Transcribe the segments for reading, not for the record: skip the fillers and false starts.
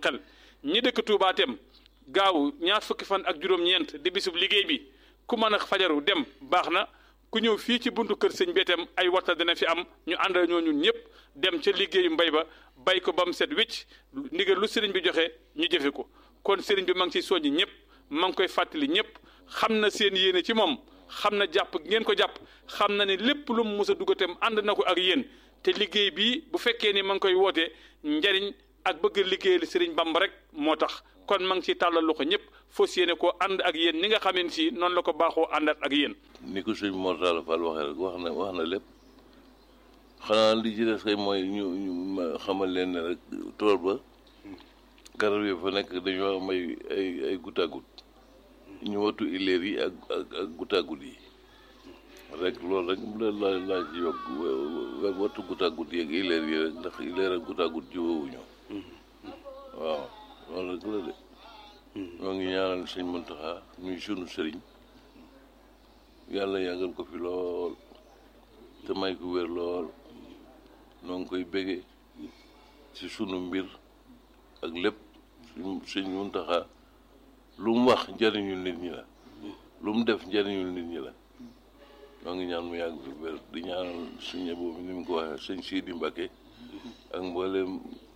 xel ñi dëkk Touba tem gaaw ñaar fukki fan ak juróom-ñeent di bisub liggéey bi ku mën a fajaru dem baax na ku ñëw fii ci buntu kër sëñ bi tam ay waxta dina fi am ñu ànd ñoo ñun ñëpp dem ca liggéeyu mbay ba bay ko ba mu set wicc ndigal lu sëriñ bi joxe ñu jëfe ko kon sëriñ bi ma ngi ciy soññi ñëpp ma ngi koy fàttali ñëpp xam na seen yéene ci moom xam na jàpp ngeen ko jàpp xam na ne lépp lu mu mës a dugg tam ànd na ko ak yéen te liggéey bii bu fekkee ni ma ngi koy woote njariñ ak bëgg liggéeyal sëriñ Bamba rek moo tax kon ma ngi ciy tàllal loxo ñëpp fas yéene koo ànd ak yéen ni nga xameen si noonu la ko baaxoo àndaat ak yéen. ni ko sëñ Mor Talla Fall waxee rek wax na lépp xanaa li ci des kay mooy ñu xamal leen ne rek tool ba garab yi fa nekk dañoo am ay goutte à goutte ñu wattu ileer yi ak goutte à goutte yi rek loolu rek laa ci yokk wattu goutte à goutte yi ak ileer yi rek ndax ileer ak goutte à goutte jiwowuñu waaw loolu rek la de moo ngi ñaanal sëñ Muntaxa muy sunu sëriñ yàlla yàggal ko fi lool te may ko wér lool noo ngi koy bége ci sunu mbir ak lépp sëñ Muntaxa lu mu wax njëriñul nit ñi la lu mu def njëriñul nit ñi la noo ngi ñaan mu yàgg fi wér di ñaanal sëñ boobu ni mu ko waxee sëñ Sidi Mbacke ak mboolem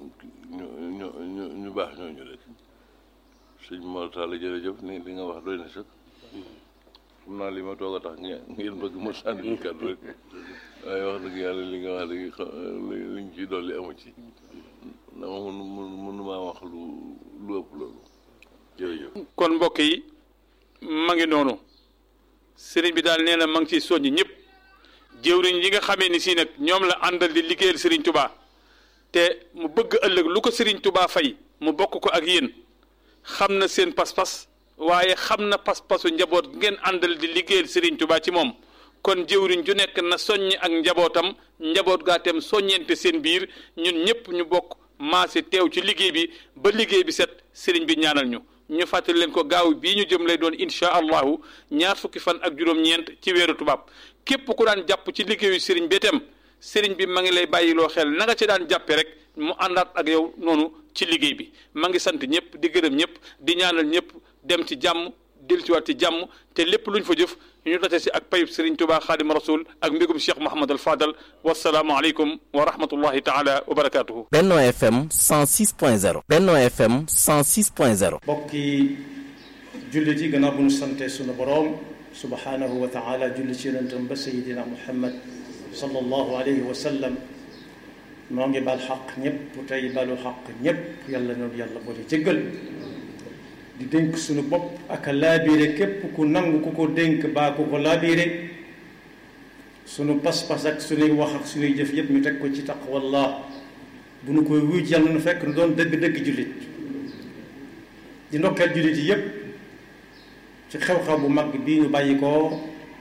ñu baax ñooñu rek sëñ Mor Talla jërëjëf ni li nga wax doy na sax xam naa li ma toog a tax ngeen bëgg ma sànni ci kàddu rek waaye wax dëgg yàlla li nga wax léegi liñ ci dolli amu ci dama mënumaa wax lu ëpp loolu jërëjëf. kon mbokk yi ma ngi noonu sëriñ bi daal nee na ma ngi ciy soññ ñëpp jëwriñ yi nga xamee ni si nag ñoom la àndal di liggéeyal sëriñ Touba te mu bëgg ëllëg lu ko sëriñ Touba fay mu bokk ko ak yéen xam na seen pas-pas waaye xam na pas-pasu njaboot ngeen àndal di liggéeyal sëriñ Touba ci moom kon jëwriñ ju nekk na soññ ak njabootam njaboot gaa tem soññeente seen biir ñun ñëpp ñu bokk maase teew ci liggéey bi ba liggéey bi set sëriñ bi ñaanal ñu fàttali leen ko gaaw bii ñu jëm lay doon incha allahu ñaar fukki fan ak juróom-ñeent ci weeru tubaab képp ku daan jàpp ci liggéeyu sëriñ bi itam sëriñ bi ma ngi lay bàyyiloo xel na nga ci daan jàppe rek mu àndaat ak yow noonu ci liggéey bi ma ngi sant ñëpp di gërëm ñëpp di ñaanal ñëpp dem ci jàmm dellusiwaat ci jàmm te lépp luñ fa jëf ñu date si ak payub sëriñ Tuubaa Xaadim Rasul ak mbégum Cheikh Mouhamad al Fadal wasalaamu aleykum wa rahmatullahi taala wa barakaatuhu. Benno FM 106.0 Benno FM 106.0 mbokki jullit yi gannaaw bu ñu sante sunu boroom subhanahu wa taala julli ci yonentam ba sayidina Muhammad sallallahu alayhi wa sallam noo ngi bal xaq ñëpp tey balu xaq ñëpp yàlla noonu yàlla boole jéggal di dénk suñu bopp ak a laabiire képp ku nangu ku ko dénk baa ku ko laabiire sunu pas-pas ak suñuy wax ak suñuy jëf yëpp ñu teg ko ci taqwallah bu nu koy wuy yàlla nu fekk nu doon dëgg-dëgg jullit di ndokkeel jullit yi yëpp ci xew-xew bu mag bii ñu bàyyi ko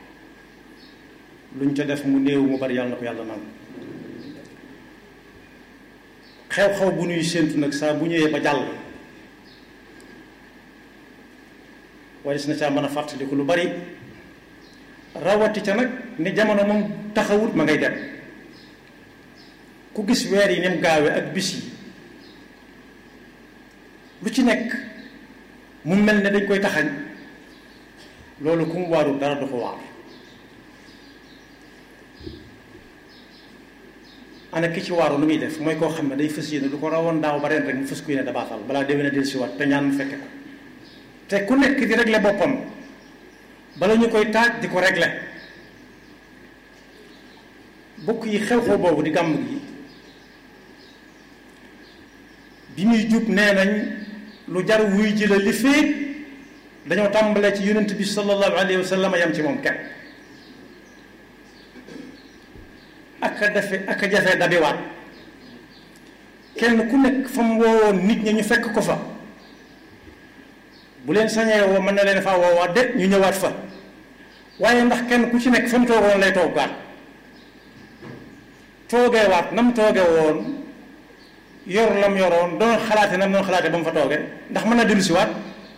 luñ ca def mu néew mu bari yàlla na ko yàlla nangu xew-xew bu nuy séentu nag saa bu ñëwee ba jàll waaye si na caa mën a fàttaliku lu bari rawati ca nag ni jamono moom taxawut ma ngay dem ku gis weer yi ni mu gaawe ak bis yi lu ci nekk mu mel ne dañ koy taxañ loolu ku mu waarul dara du ko waar ana ki ci waaru lu muy def mooy koo xam ne day fës yéene du ko rawoon daaw ba ren rek mu fës ku yéene dabaatal balaa déwén a dellusiwaat te ñaan mu fekke ko te ku nekk di régler boppam bala ñu koy taaj di ko régler bokk yi xew-xew boobu di gàmm gi bi muy jub nee nañ lu jar wuy ji la li féeg dañoo tàmbalee ci yonent bi sallallahu alayhi wa sallam yam ci moom kenn ak a jafe dabiwaat kenn ku nekk fa mu woowoon nit ñi ñu fekk ko fa bu leen sañee woo mën na leen faa woowaat de ñu ñëwaat fa waaye ndax kenn ku ci nekk fa mu toogoon lay toogaat toogee waat na mu tooge woon yor la mu yoroon doon xalaate na mu doon xalaate ba mu fa tooge ndax mën na dellu si waat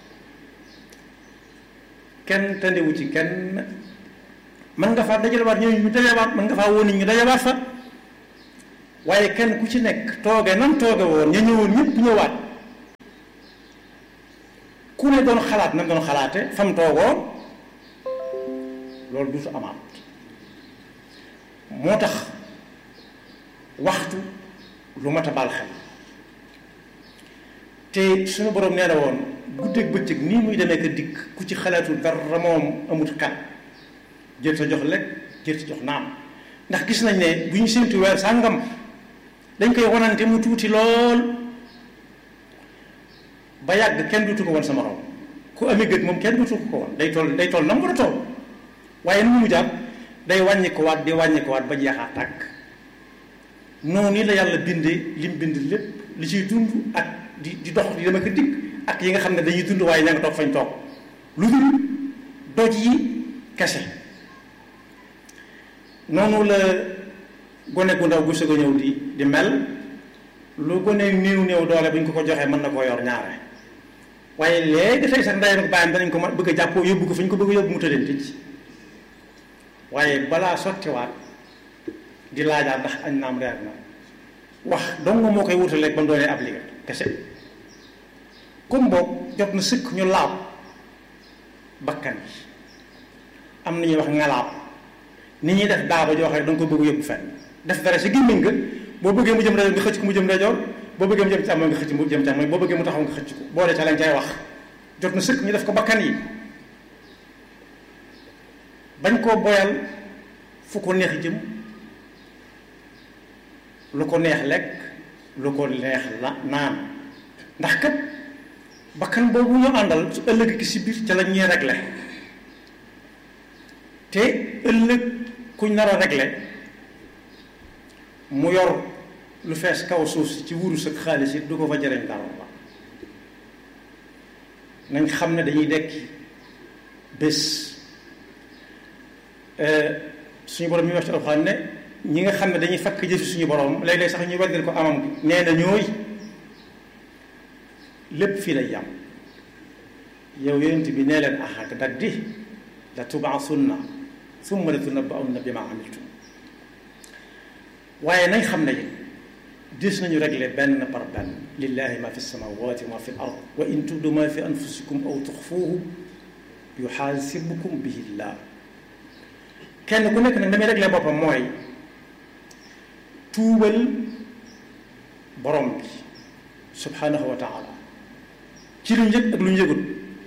kenn tandiwu ci kenn mën nga faa dajalewaat ñëw ñu dajawaat mën nga faa woo nit ñu dajawaat fa waaye kenn ku ci nekk tooge na mu tooge woon ña ñëwoon ñëpp ñëwaat ku ne doon xalaat na doon xalaate fam toogoon loolu duutu amaat moo tax waxtu lu mat a baal xel te suñu borom nee na woon guddeeg bëccëg nii muy demee ka dikk ku ci xalaatul dara moom amut xel jër sa jox lekk jër sa jox naam ndax gis nañ ne bu ñu séntu weer sàngam dañ koy wanante mu tuuti lool ba yàgg kenn duutu ko woon sama morom ku amee gët moom kenn duutu ko woon day toll nam war a toll waaye nu mu jàpp day wàññi ko waat di wàññi ko waat ba jeexaa tàkk noonu la yàlla bindee lim bind lépp li ciy dund ak di dox di dama ko dikk ak yi nga xam ne dañuy dund waaye ña nga toog fañ toog lu dul doj yi kese noonu la gone gu ndaw gu sëg a ñëw di mel lu gone néew doole bu ñu ko joxee mën na koo yor ñaare waaye léegi tey sax ndeyam ak baayam danañ ko bëgg a jàppoo yóbbu ko fi ñu ko bëgg a yóbbu mu tëddeen tëj waaye balaa sottiwaat di laajaat ndax añ naam reer na wax dong moo koy wutaleeg ba mu doonee ab liggéey kese comme boobu jot na sëkk ñu laab bakkan yi am na ñuy wax ngalaab ni ñuy def daaba joo xam ne da nga ko bëgg yóbbu fenn def dara si gémmiñ nga boo bëggee mu jëm rajo nga xëcc ko mu jëm rajo boo bëggee mu jëm càmmoñ nga xëcc mu jëm càmmoñ boo bëggee mu taxaw nga xëcc ko boole ca lañ cay wax jot na sëkk ñu def ko bakkan yi bañ koo boyal fu ko neex jëm lu ko neex lekk lu ko neex la naan ndax kat bakkan boobu ñu àndal su ëllëg ki si biir ca la ñuy réglé te ëllëg kuñ nar a réglé mu yor lu fees kaw suuf si ci wurus ak xaalis it du ko fa jëriñ dara la nañ xam ne dañuy dekki bés suñu borom mi wax ci alxuraan ne ñi nga xam ne dañuy fakk jëfi suñu borom léeg-léeg sax ñu weddil ko amam nee na ñooy lépp fii lay yam yow yonent bi nee leen axak dag di la tubaasunna summa la tunabba'unna bima amiltum waaye nañ xam ne dis nañu réglé benn par benn lillahi ma fi samawati wa ma fi l ard wa in tubdu ma fi anfusikum aw tuxfuuhu yuxaasibukum bihi llah kenn ku nekk nag damay réglé boppam mooy tuubal borom bi subhanahu wa taala ci lu njëkk ak lu njëgul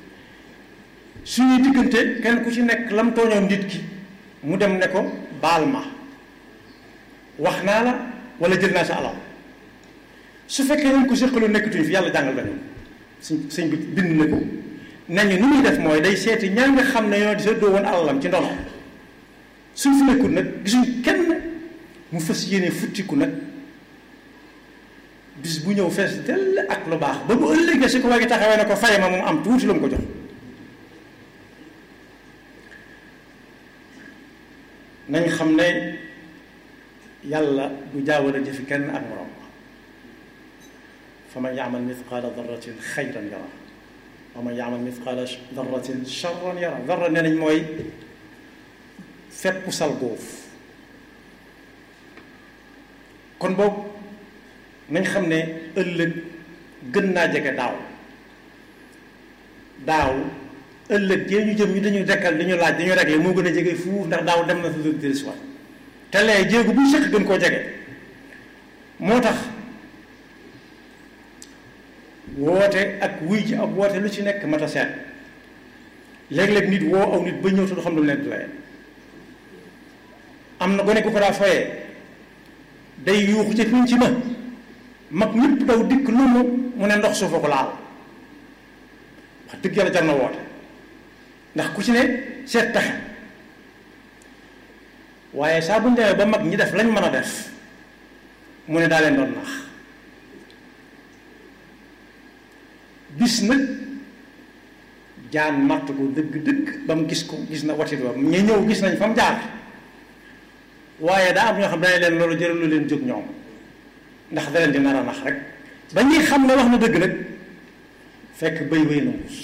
suñuy diggante kenn ku ci nekk lam tooñoon nit ki mu dem ne ko baal ma wax naa la wala jël naa sa alal su fekkee nañ ko séqaloo nekkatuñ fi yàlla jàngal dañu sëñ bi bind na ko nañu ni muy def mooy day seeti ñaa nga xam ne ñoo di sa doo woon alalam ci ndono suñ fi nekkul nag gisuñ kenn mu fas yéene futtiku nag bis bu ñëw fees dell ak lu baax ba bu ëllëgee si ko waa gi taxawee ne ko fay ma moom am tuuti lu mu ko jox nañ xam ne yàlla du jaawale jëfi kenn ak morom fa man yaamal mithqaala darratin xayran yara wa man yaamal mithqaala darratin charran yara darra nee nañ mooy fépp sal góof kon boobu nañ xam ne ëllëg gën naa jege daaw ëllëg jee ñu jëm ñu dañuy dekkal li ñu laaj dañu réglé moo gën a jege fuuf ndax daaw dem na fi vérité si waat te lee jéegu bu sëkk gën koo jege moo tax woote ak wuy ji ak woote lu ci nekk mat a seet léeg-léeg nit woo aw nit ba ñëw te du xam lu mu leen di layee am na gone ku ko daa foyee day yuuxu ci fiñ ci mag ñëpp daw dikk lu mu ne ndox suufa ko laal wax dëgg yàlla jar na woote ndax ku ci ne seet taxe waaye saa bu ñu demee ba mag ñi def lañ mën a def mu ne daa leen doon nax bis nag jaan matt ko dëgg-dëgg ba mu gis ko gis na watit wa ñu ñëw gis nañ fa mu jaar waaye daa am ñoo xam ne leen loolu jëralu leen jóg ñoom ndax da leen di nar a nax rek ba ñuy xam ne wax na dëgg nag fekk bëy wéy na muus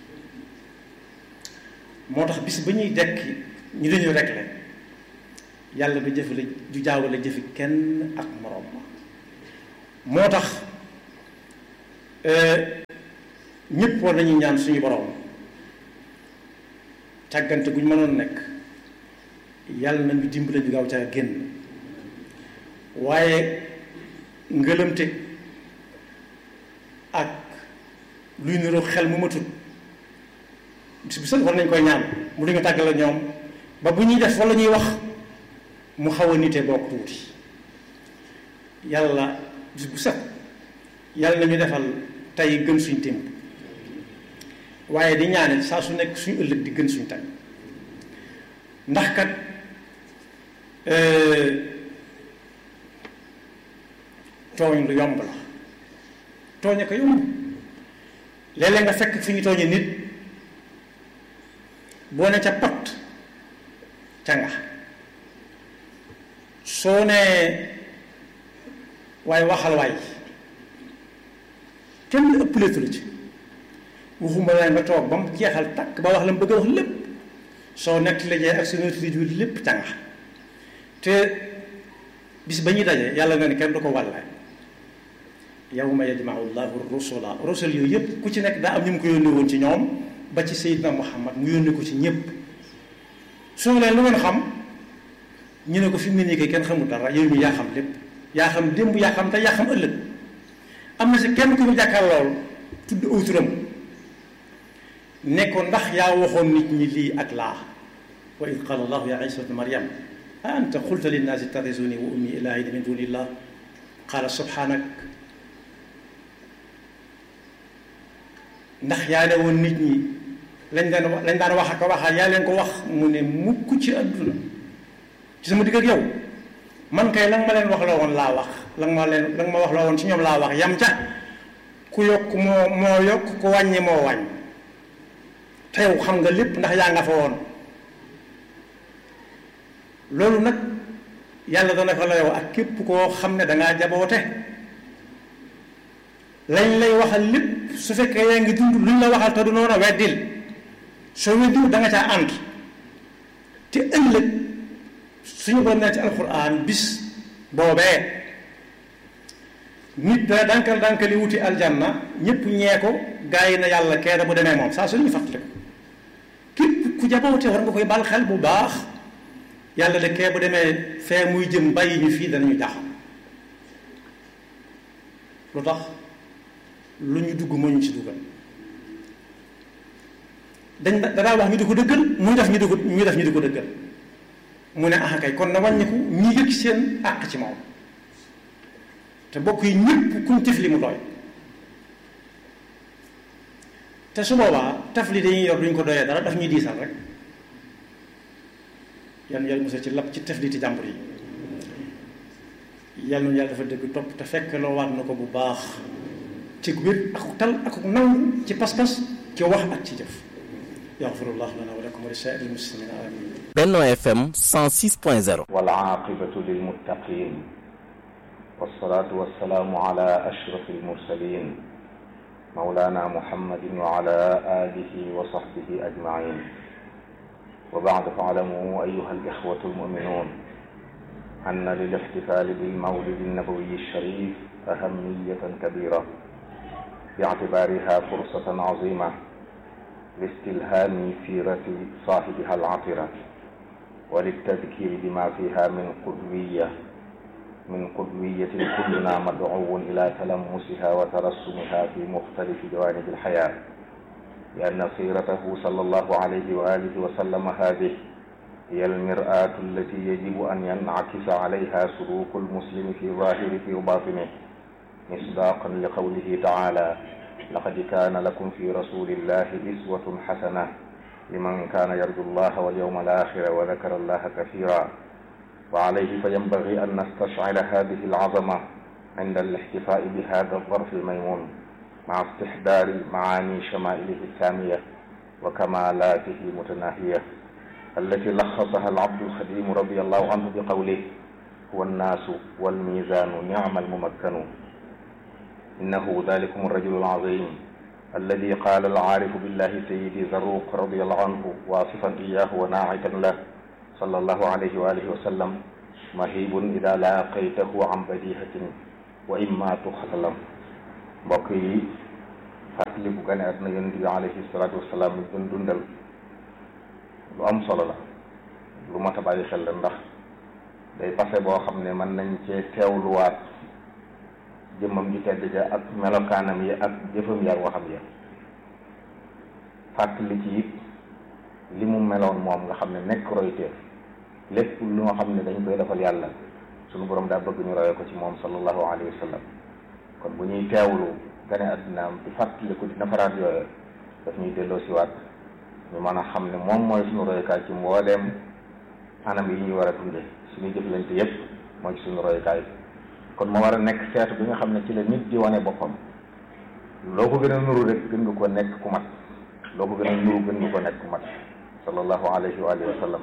moo tax bis ba ñuy dekki ñu dañu réglé yàlla du jëfale du jaawale jëfi kenn ak moroom ma moo tax ñëpp war nañu ñaan suñu borom càggante guñ mënoon nekk yàlla nañu dimbale ñu gaaw caa génn waaye ngëlëmte ak luy niroo xel mu matut bis bu set war nañ koy ñaan mu duñu tàggal ak ñoom ba bu ñuy def wala ñuy wax mu xaw a nitee bokk tuuti yàlla bis bu set yàlla nañu defal tey gën suñ démb waaye di ñaane saa su nekk suñu ëllëg di gën suñ tey ndax kat tooñ lu yomb la tooñe ko yomb léeg-léeg nga fekk fi ñu tooñe nit boo ne ca pat ca nga soo nee waaye waxal waay kenn ëpp leetu la ci waxuma la nga toog ba mu jeexal takk ba wax la mu bëgg a wax lépp soo nekk la jee ak sa notili ju lépp ca nga te bis ba ñuy daje yàlla nga ne kenn du ko wàllaay yawma yajma'u llahu rusula rusul yooyu yëpp ku ci nekk daa am ñu mu ko yónnee woon ci ñoom ba ci Seydina Muhammad mu yónnee ko ci ñëpp soo leen lu ngeen xam ñu ne ko fi mu ne nii kay kenn xamul dara yow mi yaa xam lépp yaa xam démb yaa xam te yaa xam ëllëg am na si kenn ku mu jàkkaar lool tudd aw turam ne ko ndax yaa waxoon nit ñi lii ak laa wa id qaala allahu ya isa bne maryam a anta qulta linnaasi ittaxizuni wa ummi ilaahayni min dunillah qaala subhanak ndax yaa ne woon nit ñi lañ daan wax ak waxaat yaa leen ko wax mu ne mukk ci àdduna ci sama digg ak yow man kay la nga ma leen wax la woon laa wax la nga ma wax la woon ci ñoom laa wax yam ca ku yokk moo yokk ku wàññi moo wàññ te yow xam nga lépp ndax yaa nga fa woon loolu nag yàlla dana ko la yow ak képp koo xam ne dangaa jaboote lañ lay waxal lépp su fekkee yaa ngi dund luñ la waxal te du noonu weddil soo weddiwul da nga caa ànd te ëllëg suñu borom ne ci alquran bis boobee nit da dankali wuti aljanna ñëpp ñee ko gaa yi na yàlla kee da bu demee moom saa su ñu fàttali ko képp ku jaboote war nga koy bal xel bu baax yàlla de kee bu demee fee muy jëm bàyyi ñu fii danañu jax lu tax lu ñu dugg moo ñu ci duggal danaa wax ñu di ko dëggal muy def ñu di ko dëggal mu ne ah kay kon na wàññiku ñi yëg seen àq ci moom te bokk yi ñëpp kuñ tifli mu doy te su boobaa tafli dañuy yor duñ ko doyee dara daf ñuy diisal rek yan yàlla mos ci lab ci tafliti jàmbur yi yàlla na yàlla dafa dëgg topp te fekk loo waat na ko bu baax ci wér ak tal ak nangu ci pas-pas ci wax ak ci jëf yaxfirullah lana wa lakum wa li saa'iril muslimina amin Benno FM 106.0 wal aaqibatu lil muttaqin wassalatu wassalamu ala ashrafil mursalin mawlana muhammadin wa ala alihi wa sahbihi ajmain wa ba'du fa'lamu ayyuha al ikhwatu al mu'minun anna lil ihtifali bil mawlid an nabawi al sharif ahamiyatan kabira باعتبارها فرصة عظيمة لاستلهام سيرة صاحبها العطرة وللتذكير بما فيها من قدوية كلنا مدعو إلى تلمسها وترسمها في مختلف جوانب الحياة لأن سيرته صلى الله عليه وآله وسلم هذه هي المرآة التي يجب أن ينعكس عليها سلوك المسلم في ظاهره وباطنه مصداقا لقوله تعالى لقد كان لكم في رسول الله أسوة حسنة لمن كان يرجو الله واليوم الآخر وذكر الله كثيرا وعليه فينبغي أن نستشعر هذه العظمة عند الاحتفاء بهذا الظرف الميمون مع استحضار معاني شمائله السامية وكمالاته المتناهية التي لخصها العبد الخديم رضي الله عنه بقوله هو الناس والميزان نعم الممكن إنه ذلكم الرجل العظيم الذي قال العارف بالله سيدي زروق رضي الله عنه واصفا إياه وناعتا له صلى الله عليه وآله وسلم مهيب إذا لاقيته عن بديهة وإما تخلم mbokk yi fàttali bu gane àdduna yonent bi alayhi salaatu wasalaam mi doon dundal lu am solo la, lu mat a bàyyi xel la, ndax day passé boo xam ne mën nañ cee teewluwaat jëmmam ji tedd ja ak melokaanam yi ak jëfam yi ak waxam yi, fàttali ci it li mu meloon moom nga xam ne nekk royteef lépp lu nga xam ne dañ koy defal yàlla sunu borom daa bëgg ñu roye ko ci moom sallallahu alayhi wa sallam. kon bu ñuy teewlu gane àddinaam di fàttaliku di nafaraat yooyu daf ñuy delloo siwaat ñu mën a xam ne moom mooy suñu royukaay ci mbooleem anam yi ñuy war a dunde suñu jëflante yépp mooy suñu royukaay. kon moo war a nekk seetu bi nga xam ne ci la nit di wane boppam. loo ko gën a nuru rek gën nga ko nekk ku mat, loo ko gën a nuru gën nga ko nekk ku mat sallallahu alayhi wa alihi wa sallam.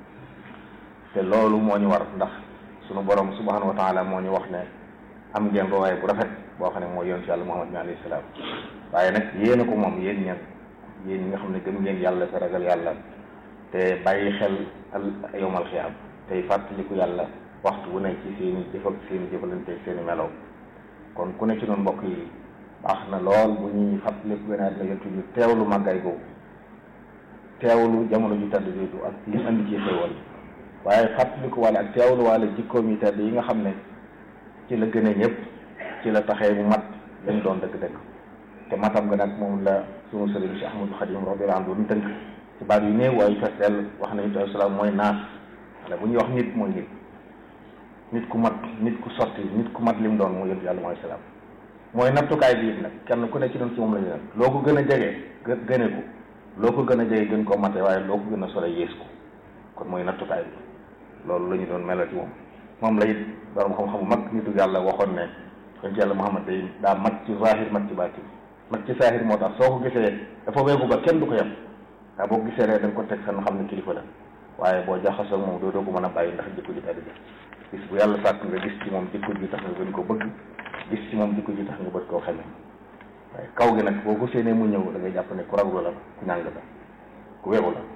te loolu moo ñu war, ndax sunu borom subhanahu wa taala moo ñu wax ne am ngeen rowaay bu rafet boo xam ne mooy yoon ci yàlla Muhammad alayhi salaam. waaye nag yéen a ko moom yéen ñi nga xam ne gëm ngeen yàlla te ragal yàlla te bàyyi xel yawmal xiyaam tey fàttaliku yàlla waxtu wu ne ci seeni jëf ak seeni jëfalante seeni melow. kon ku ne ci noonu mbokk yi baax na lool bu ñuy fàttaliku gën a dina ñu teewlu màggaay googu, teewlu jamono ju tedd jooju ak li mu andi ci xéewal, waaye fàttaliku wala ak teewlu wala jikkoom yi tedd yi nga xam ne ci la gën a ñëpp, ci la taxee mu mat lañ doon dëgg-dëgg. te matam nga nag moom la sunu sëriñ si Ahmadul Xadim radiyallahu anhu tënk ci baat yu néew waaye fees dell wax nañu alayhi salaam mooy naas. wala bu ñuy wax nit mooy nit ku mat, nit ku sotti, nit ku mat li mu doon mooy yonent yàlla mooy salaam. mooy nattukaay bi it nag kenn ku ne ci doon ci moom la ñu nag loo ko gën a jege gëne ko, loo ko gën a jege gën koo mate, waaye loo ko gën a sore yées ko. kon mooy nattukaay bi loolu la ñu doon melal ci moom la it borom xam-xamu mag nitu yàlla waxoon ne yonent yàlla Muhammad day daa mat ci zahir mat ci baatin. mat ci zahir moo tax soo ko gisee dafa weegu ba kenn du ko yem, waaye boo gisee rek da nga ko teg fenn xam ne kilifa la, waaye boo jaxasoo moom doo ko mën a bàyyi ndax jikko ji tedd ji. gis bu yàlla sàkk nga gis ci moom jikko ji tax nga gën ko bëgg, gis ci moom jikko ji tax nga bëgg koo xamee. waaye kaw gi nag boo ko séenee mu ñëw da ngay jàpp ne ku raglu la, ku ñàng la, ku weegu la.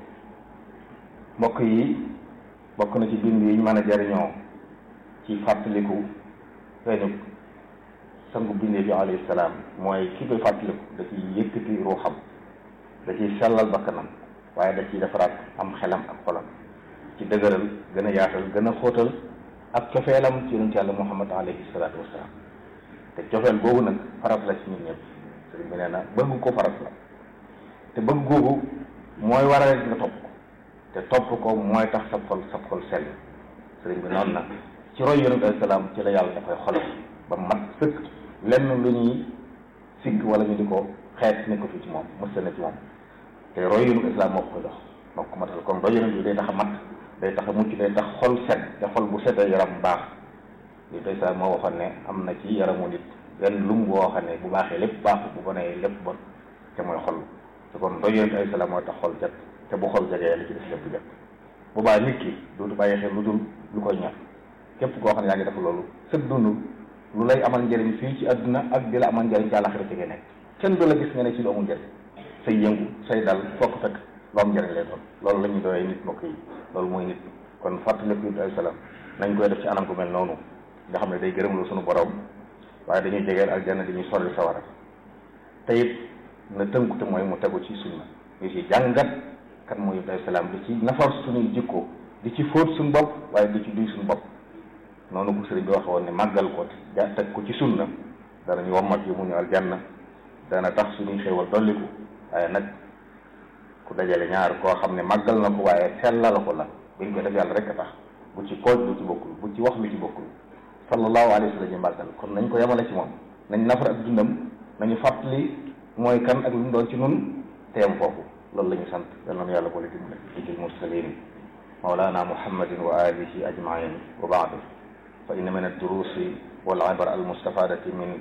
mbokk yi bokk na ci bind yi ñu mën a jariñoo ci fàttaliku feeñu sangu bindee bi alayhi salaam mooy ki koy fàttaliku da ciy yëkkati ruuxam, da ciy sellal bakkanam, waaye da ciy defaraat am xelam ak xolam, ci dëgëral, gën a yaatal, gën a xóotal ak cofeelam ci yonent yàlla Muhammad alayhi salaatu wasalaam. te cofeel googu nag farat la ci ñun ñëpp. sëriñ bi nee na bëgg ko farat la, te bëgg googu mooy waral nga topp ko, te topp ko mooy tax sab xol sell. sëriñ bi noonu na ci roy yonent alayhi salaam ci la yàlla dafay xolam ba mat sëkk, lenn lu ñuy sigg wala ñu di ko xeet ne ko fi ci moom mësta na ci moom. te roy yonent alayhi salaam moo ko jox, moo ko matal. kon roy yonent bi day tax a mat, day tax a mucc, day tax xol set, te xol bu setee yaram baax. li day sa moo waxoon ne am na ci yaramu nit benn lum boo xam ne bu baaxee lépp baax, bu bonee lépp bon, te mooy xol. te kon roy yonent alayhi salaam mooy tax xol set, te bu xol jegee li ci des lépp jot. bu baax nit ki dootu bàyyi xel lu dul lu koy ñor. képp koo xam ne yaa ngi def loolu sëg dund lu lay amal njëriñ fii ci àdduna ak di la amal njëriñ ci àllaxira ci ngay nekk. kenn du la gis nga ne ci lu amul njëriñ, say yëngu say dal foo ko fekk lu am njëriñ lay doon. loolu la ñuy doyee nit mbokk yi, loolu mooy nit. kon fàttaliku alayhi salaam nañ koy def ci anam gu mel noonu nga xam ne day gërëmlu suñu borom, waaye dañuy jegeel aljanna, dañuy sori sawara. te it na tënku te mooy mu tegu ci sunna, ñu ci jàngat kan mooy alayhi salaam, di ci nafar suñuy jikko, di ci fóot suñu bopp, waaye di ci duy suñu bopp. noonu ko sëriñ bi waxe woon ne màggal ko teg ko ci sunna danañu wommat yu mu ñu aljanna, dana tax suñuy xéewal dolliku. waaye nag ku dajale ñaar koo xam ne màggal na ko waaye sellal ko la, buñ ko def yàlla rek a tax, bu ci pooj lu ci bokkul, bu ci wax lu ci bokkul, sallallahu alayhi wa sallam ñu màggal. kon nañ ko yemale ci moom, nañ nafar ak dundam, nañu fàttali mooy kan ak lu mu doon ci nun teem foofu. loolu la ñu sant. yal na yàlla boole dimbali ijil mursalin mawlana muhammadin wa alihi ajmain wa baadu. fa inna min ad-durusi wal ibar al-mustafadati min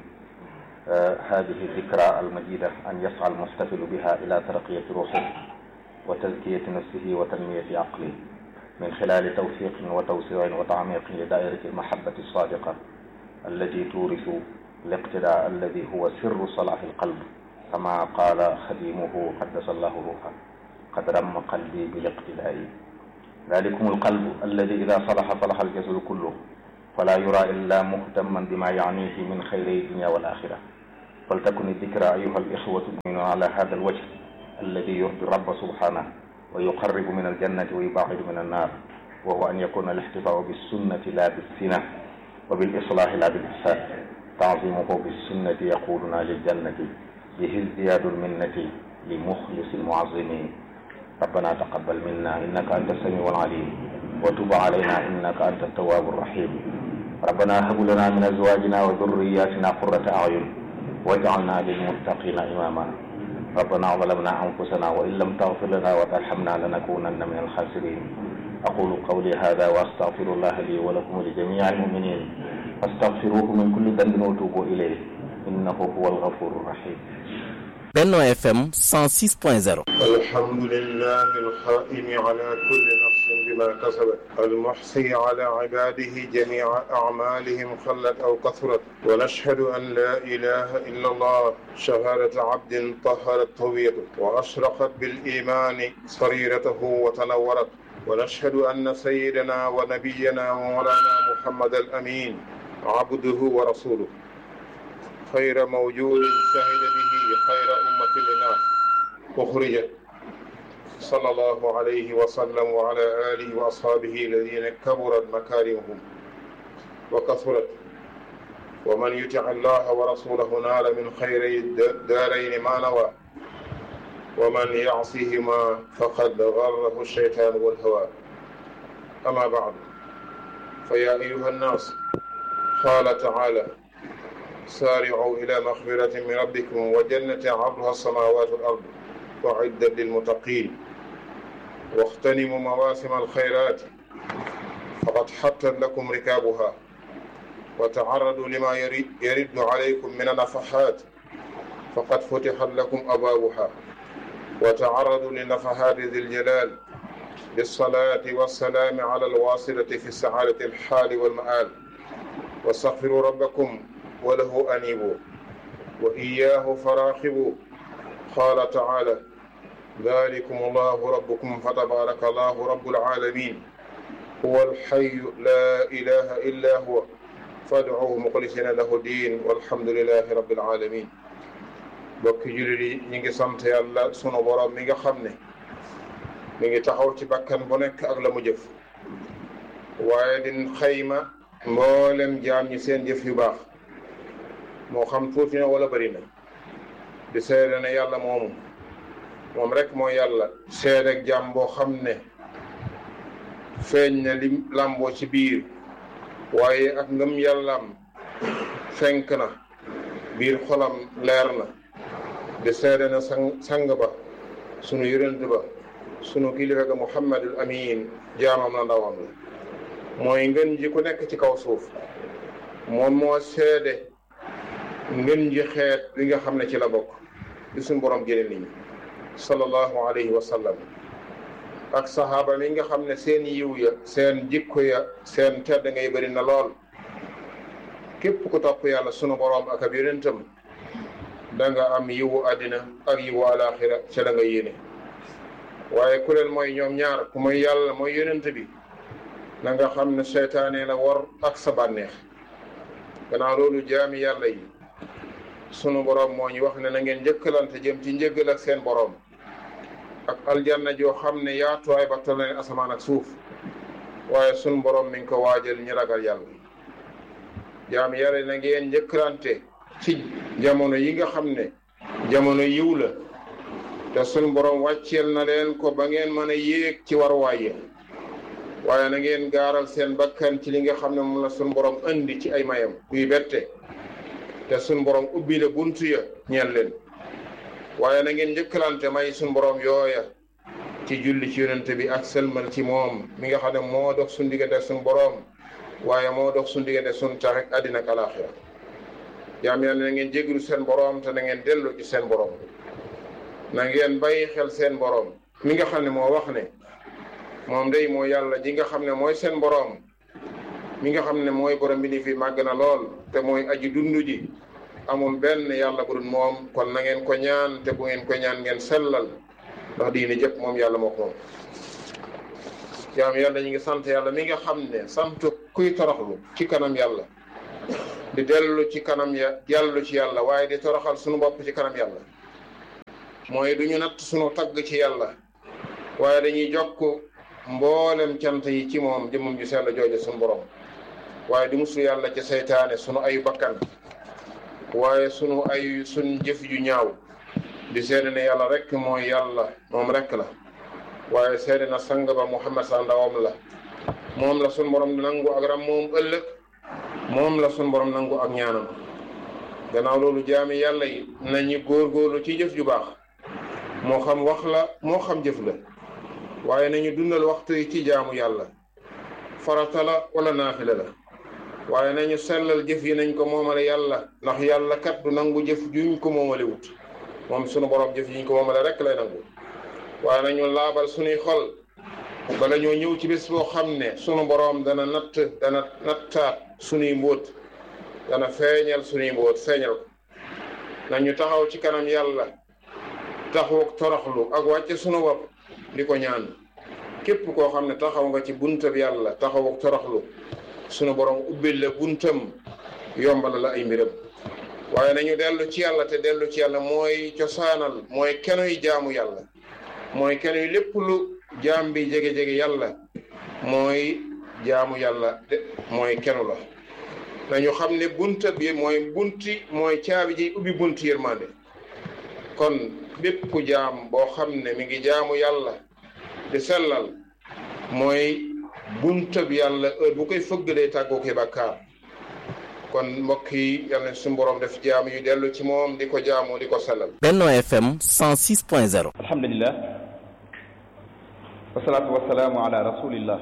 hadihi dhikra al-majida an yas'a al-mustafidu biha ila tarqiyati ruhihi wa tazkiyati nafsihi wa tanmiyati aqlihi min khilali tawfiqin wa tawsi'in wa ta'miqin li da'irati al-mahabbati as-sadiqa allati turithu al-iqtida' alladhi huwa sirru salahi al-qalb kama qala khadimuhu qaddasa Allahu ruhahu qad ramma qalbi bil-iqtida'i dhalikum al-qalbu alladhi idha salaha salaha al-jasadu kulluhu فلا يرى إلا مهتما بما يعنيه من خير الدنيا والآخرة فلتكن الذكرى أيها الإخوة المؤمنون على هذا الوجه الذي يرضي الرب سبحانه ويقرب من الجنة ويبعد من النار، وهو أن يكون الاحتفاء بالسنة لا بالسنة وبالإصلاح لا بالإفساد. تعظيمه بالسنة يقودنا للجنة، به ازدياد المنة لمخلص المعظمين. ربنا تقبل منا إنك أنت السميع العليم، وتب علينا إنك أنت التواب الرحيم. ربنا هب لنا من أزواجنا وذرياتنا قرة أعين واجعلنا للمتقين إماما. ربنا ظلمنا أنفسنا وإن لم تغفر لنا وترحمنا لنكونن من الخاسرين. أقول قولي هذا وأستغفر الله لي ولكم ولجميع المؤمنين فاستغفروه من كل ذنب وتوبوا إليه إنه هو الغفور الرحيم. Benno FM 106.0. الحمد لله القائم على كل نفس بما كسبت، المحصي على عباده جميع أعمالهم خلت أو كثرت، ونشهد أن لا إله إلا الله شهادة عبد طهرت هويته وأشرقت بالإيمان سريرته وتنورت، ونشهد أن سيدنا ونبينا ومولانا محمد الأمين عبده ورسوله خير موجود شهد به خير أمة للناس أخرجت صلى الله عليه وسلم وعلى آله وأصحابه الذين كبرت مكارمهم وكثرت، ومن يطع الله ورسوله نال من خير الدارين ما نوى، ومن يعصهما فقد غره الشيطان والهوى. أما بعد، فيا أيها الناس، قال تعالى: سارعوا إلى مغفرة من ربكم وجنة عرضها السماوات والأرض وأعدت للمتقين، واغتنموا مواسم الخيرات فقد حطت لكم ركابها، وتعرضوا لما يرد عليكم من النفحات فقد فتحت لكم أبوابها، وتعرضوا لنفحات ذي الجلال بالصلاة والسلام على الواصلة في السعادة الحال والمآل، واستغفروا ربكم وله أنيبوا وإياه فراقبوا. قال تعالى: ذلكم الله ربكم فتبارك الله رب العالمين هو الحي لا إله إلا هو فادعوه مخلصين له الدين والحمد لله رب العالمين. bokki jullit yi ñi ngi sant yàlla sunu borom mi nga xam ne mi ngi taxaw ci bakkan bu nekk ak la mu jëf, waaye din xayma mboolem jaam ñi seen jëf yu baax, moo xam tuuti na wala bari na, di seede ne yàlla moom rek mooy yàlla. seede ak jaam boo xam ne feeñ na li làmboo ci biir, waaye ak ngëm yàllaam fenk na biir xolam leer na. di seede na sang ba sunu yonent ba sunu kilifa ga Muhammadul Amin jaamam na ndawam la, mooy ngën ji ku nekk ci kaw suuf. moom moo seede ngën ji xeet li nga xam ne ci la bokk di suñu borom génne nit ñi sallallahu alayhi wa sallam, ak sahaaba mi nga xam ne seen yiw ya seen jikko ya seen tedd ngay bëri na lool. képp ku topp yàlla sunu borom ak ab yonentam da nga am yiwu àddina ak yiwu alaaxira ca la nga yéene. waaye ku leen mooy ñoom ñaar, ku mooy yàlla mooy yonent bi, na nga xam ne seytaane la war ak sa bànneex. gannaaw loolu jaami yàlla yi sunu borom moo ñu wax ne na ngeen njëkkalante jëm ci njëggal ak seen borom ak aljanna joo xam ne yaatuwaay ba toll ne asamaan ak suuf, waaye sunu borom mi ngi ko waajal ñi ragal yàlla. jaami yàlla na ngeen njëkkalante ci jamono yi nga xam ne jamono yiw la, te sunu borom wàcceel na leen ko ba ngeen mën a yéeg ci waruwaay yi, waaye na ngeen gaaral seen bakkan ci li nga xam ne moom la sunu borom indi ci ay mayam yuy bette, te sunu borom ubbi la buntu ya ñeel leen. waaye na ngeen njëkkalante may sunu borom yooya ci julli ci yonent bi ak selmal ci moom mi nga xam ne moo dox sunu diggante sunu borom, waaye moo dox sunu diggante sunu tax ak àddina ak alaaxira. jaam yàlla na ngeen jéggalu seen borom te na ngeen dellu ci seen borom. na ngeen bàyyi xel seen borom mi nga xam ne moo wax ne moom day mooy yàlla ji nga xam ne mooy seen borom, mi nga xam ne mooy borom bi ni fi màgg na lool te mooy aji dund ji, amul benn yàlla bu dul moom. kon na ngeen ko ñaan, te bu ngeen ko ñaan ngeen sellal, ndax diine jëpp moom yàlla moo ko moom. jaam yàlla ñi ngi sant yàlla mi nga xam ne sant kuy toroxlu ci kanam yàlla di dellu ci kanam dellu ci yàlla waaye di toroxal sunu bopp ci kanam yàlla mooy du ñu natt sunu tagg ci yàlla waaye dañuy jokk mboolem cant yi ci moom jëmmam ju sell jooje sunu borom waaye di muslu yàlla ci seytaane sunu ayu bakkan waaye sunu jëf ju ñaaw di seede ne yàlla rek mooy yàlla moom rek la waaye seede na sang ba Muhammad sa ndawam la moom la sunu borom nangu ak ram moom ëllëg moom la sunu borom nangu ak ñaanam gannaaw loolu jaami yàlla yi nañu góorgóorlu ci jëf ju baax moo xam wax la moo xam jëf la waaye nañu dundal waxtu yi ci jaamu yàlla farata la wala naafila la waaye nañu sellal jëf yi nañ ko moomale yàlla ndax yàlla kat du nangu jëf juñ ko moomale wut moom sunu borom jëf yiñ ko moomale rek lay nangu waaye nañu laabal sunuy xol bala ñoo ñëw ci bés boo xam ne sunu borom dana nattaat sunuy mbóot dana feeñal sunuy mbóot feeñal ko nañu taxaw ci kanam yàlla taxaw toroxlu ak wàcce sunu bopp di ko ñaan képp koo xam ne taxaw nga ci buntab yàlla taxaw ak toroxlu sunu borom ubbil la buntam yombal la ay mbiram waaye nañu dellu ci yàlla te dellu ci yàlla mooy cosaanal mooy kenoy jaamu yàlla mooy kenoy lépp lu jaam bi jege-jege yàlla mooy jaamu yàlla de mooy kenu la nañu xam ne bunta bi mooy caabi ji ubbi buntu yërmande kon bépp jaam boo xam ne mi ngi jaamu yàlla di sellal mooy bunta bi yàlla heure bu koy fëgg day tàggoo koy bàkkaar kon mbokk yi yal na suñu borom def jaam yu dellu ci moom di ko jaamu di ko sellal. Benno FM 106.0. alhamdulillah wasalaatu wasalaamu ala rasulillah.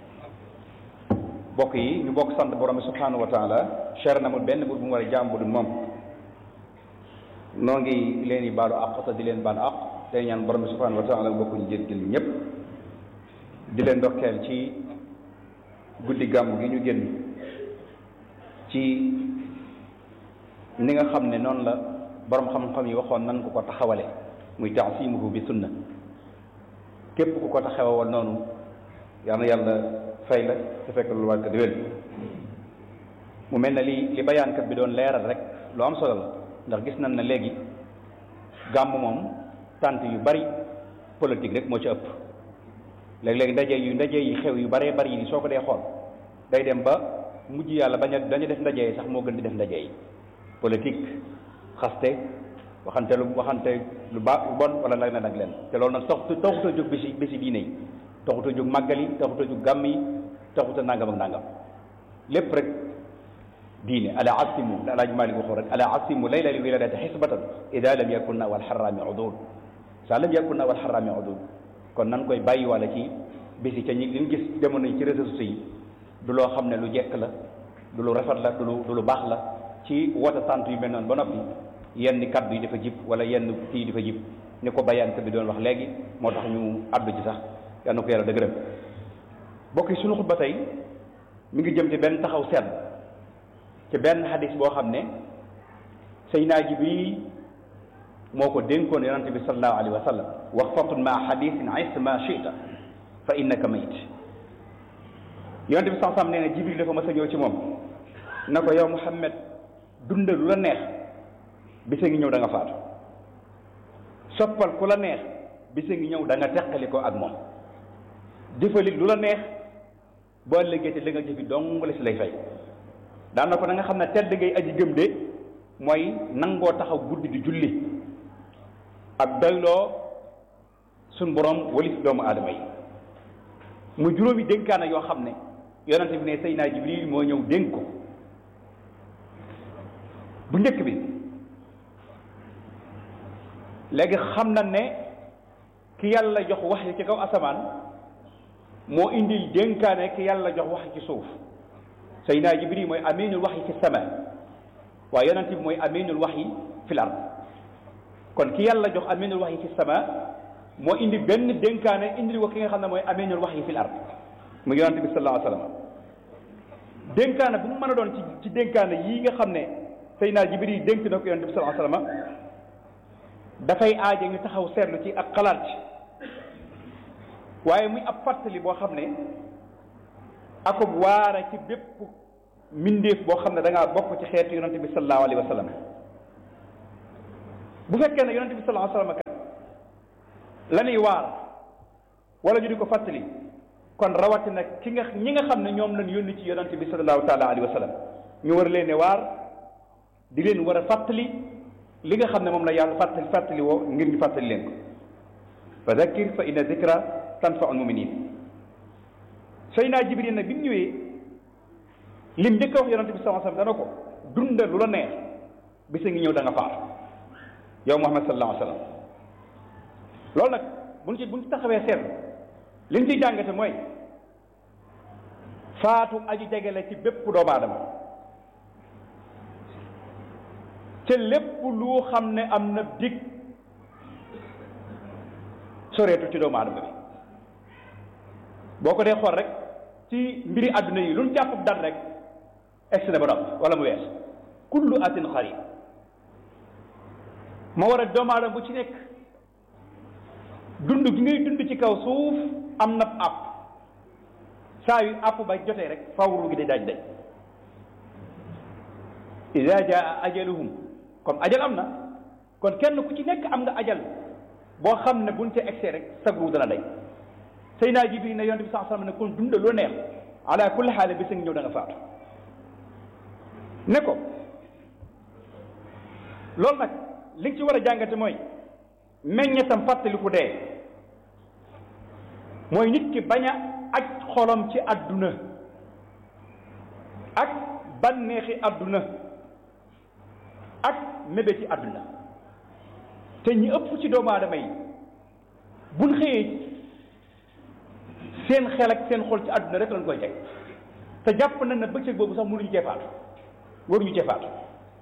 mbokk yi ñu bokk sant borom bi subhanahu wa taala cher na mu benn buur bu mu war a jaam bu dul moom noo ngi leen di baalu àq te di leen baal àq tey ñaan borom bi subhanahu wa taala bokk ñu jéggal ñëpp di leen ndokkeel ci guddi gàmm gi ñu génn ci ni nga xam ne noonu la borom xam-xam yi waxoon nan ko taxawale muy taasimuhu bi sunna képp ku ko taxawal noonu yal na yàlla fay la te fekk lu wàllu di wér mu mel ne li bayaankat bi doon leeral rek lu am solo la ndax gis nañ ne léegi gàmm moom tant yu bari politique rek moo ci ëpp léeg-léeg ndaje yi xew yu baree bari yi soo ko dee xool day dem ba mujj yàlla dañu def ndaje yi sax moo gën di def ndaje yi politique xaste waxante lu baax lu bon wala nag nag leen te loolu nag taxut a jóg bési diine yi taxut a jóg màggal yi taxut a jóg gàmm yi taxut a nangam ak nangam lépp rek diine ala asimu la Alaaji Maalik waxoo rek ala asimu layla li wiladati xisbatan ida lam yakun na wal xaraami udul sa lam yakun na wal xaraami udul kon nan koy bàyyi wala ci bési ca ñi liñ gis demoon nañ ci réseaux sociaux yi du loo xam ne lu jekk la du lu rafet la du lu baax la ci woote tant yu mel noonu ba noppi yenn kaddu yi dafa jib wala yenn kii dafa jib ni ko bayaankat bi doon wax léegi moo tax ñu àddu ci sax yal na ko yàlla dëgëram bokk yi suñu xutba tey mi ngi jëm ci benn taxaw seetlu ci benn xadis boo xam ne Seydina Jibril moo ko dénkoon yonante bi sallallahu alayhi wa sallam waqfatun ma xadisin is ma chita fa innaka mayit yonante bi sax nee na Jibril dafa mas a ñëw ci moom na ko yow Muhammad dundal lu la neex bisa ngi ñëw da nga faatu soppal ku la neex bisa ngi ñëw da nga teqali ko ak moom jëfalit lu la neex boo ëllëgee te li nga jëfi dong la si lay fay daan na ko da nga xam ne tedd ngay aji gëm de mooy nangoo taxaw guddi di julli ak doyloo suñ borom walif doomu aadama yi mu juróomi dénkaana yoo xam ne yonente bi ne Seydina Jibril moo ñëw dénk ko bu njëkk bi léegi xam na ne ki yàlla jox wax yi ci kaw asamaan moo indil dénkaane ki yàlla jox wax ci suuf Seydina Jibril mooy aminul wax yi ci sama waaye yonent bi mooy aminul wax yi fil ard kon ki yàlla jox aminul wax yi ci sama moo indi benn dénkaane indil ko ki nga xam ne mooy aminul wax yi fil ard mu yonent bi sallallahu alayhi wa sallam dénkaane bu mu mën a doon ci dénkaane yii nga xam ne Seydina Jibril dénk na ko yonent bi sallallahu alayhi wa sallam dafay aaje ñu taxaw seetlu ci ak xalaat ci waaye muy ab fàttali boo xam ne akub waara ci bépp mbindeef boo xam ne da ngaa bokk ci xeetu yonante bi sallallahu alayhi wa sallam bu fekkee ne yonante bi sallallahu alayhi wa sallam kat la ñuy waar wala ñu di ko fàttali kon rawatina ñi nga xam ne ñoom lañ yónni ci yonante bi sallallahu taala alayhi wa sallam ñu war leen ne waar di leen war a fàttali li nga xam ne moom la yàlla fàttali woo ngir ñu fàttali leen ko fa zakkir fa inna zikra tanfa'u al-mu'minin Seydina Jibril nag bi mu ñëwee lim njëkk a wax yonante bi sallallahu alayhi wa sallam dana ko dundal lu la neex bisa ngi ñëw da nga faatu yow Muhammad sallallahu alayhi wa sallam loolu nag buñ ci taxawee seetlu liñ ciy jàngate mooy faatu aju jege la ci bépp doomu aadama te lépp lu xam ne am na dig soreetu ci doomu aadama bi boo ko dee xool rek ci mbiri àdduna yi lu ñu jàpp dal rek egsi na ba noppi wala mu wees kullu atin xarib ma war a doomu aadama bu ci nekk dund gi ngay dund ci kaw suuf am na àpp saa yu àpp ba jotee rek fawru gi day daaj day ida jaa ajaluhum comme ajal am na kon kenn ku ci nekk am nga ajal boo xam ne buñ ca egsee rek sagru dana day Seydina Jibril ne yonent bi sallallahu alayhi wasallam ne kon dunda loo neex ala kulli xaal bi sa ngi ñëw da nga faatu ne ko loolu nag li nga ci war a jàngate mooy meññetam fàttaliku dee mooy nit ki bañ a aj xolam ci àdduna ak bànneexi àdduna ak mébé ci àdduna te ñi ëpp ci doomu aadama yi buñ xëyee seen xel ak seen xol ci àdduna rek lañ koy teg te jàpp nañ ne bëccëg boobu sax mënuñu cee faatu waruñu cee faatu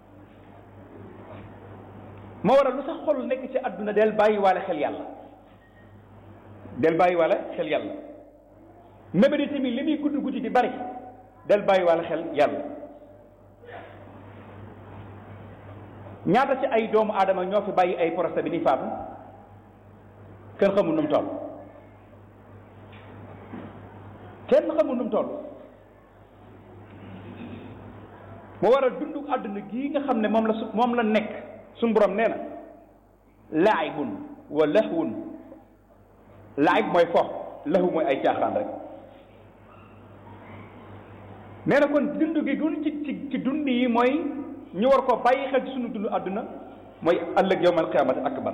moo waral lu sax xol nekk ci àdduna del bàyyi waale xel yàlla del bàyyi waale xel yàlla mébédi tamit li muy guddi guddi di bari del bàyyi waale xel yàlla ñaata ci ay doomu aadama ñoo fi bàyyi ay procès bi ni faatu kenn xamul nu mu toll kenn xamul nu mu toll moo waral dundu àdduna gii nga xam ne moom la nekk suñu borom nee na laayibun wa lahwun laayib mooy fo lahu mooy ay caaxaan rek nee na kon dund gi gun ci dund yi mooy ñu war ko bàyyi xel ci suñu dund àdduna mooy ëllëg yawmal qiyaamati akbar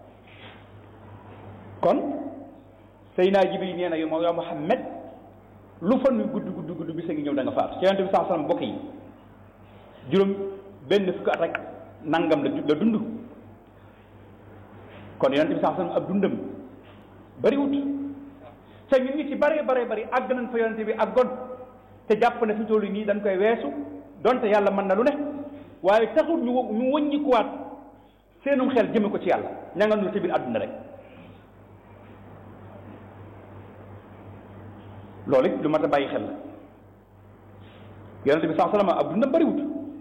kon Seydina Jibril nee na yow Muhammad lu fan wi gudd bi sa ngi ñëw da nga faatu ci Yonent bi sallallahu alayhi wasallam bokk yi juróom benn fukki at rek nangam la dund kon Yonent bi sallallahu alayhi wasallam ab dundam bariwut te ñun ngi ci bari àgg nañ fa Yonent bi àggoon te jàpp ne fi tollu nii dañ koy weesu donte yàlla mën na lu ne waaye taxul ñu wëññikuwaat seenum xel jëme ko ci yàlla ña nga nu ci biir àdduna rek loolu it lu mat a bàyyi xel la Yonent bi sallallahu alayhi wasallam ab dundam bariwut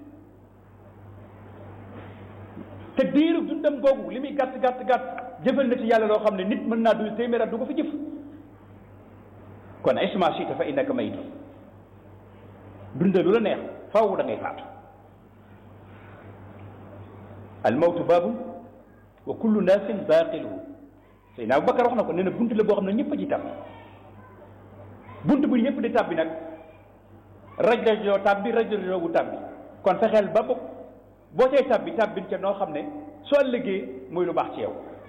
te diiru dundam googu li muy gàtt jëfal na ci yàlla loo xam ne nit mën naa dul téeméer at du ko fi jëf kon isma shi'ta fa innaka mayit dunda lu la neex faaw da ngay faatu al mawtu baabu wa kullu naasin baaqiluhu Seydina Abubakar wax na ko nee na bunt la boo xam ne ñëpp a ci tàbbi bunt bu ñëpp di tàbbi nag rajrajloo tàbbi rajrajloo wu tàbbi kon fexeel ba boo cay tàbbi ca noo xam ne soo ëllëgee muy lu baax ci yow